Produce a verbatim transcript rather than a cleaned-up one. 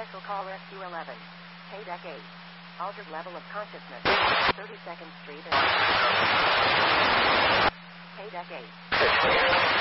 Special Call Rescue eleven. Paydeck eight. Altered level of consciousness. thirty-second Street and...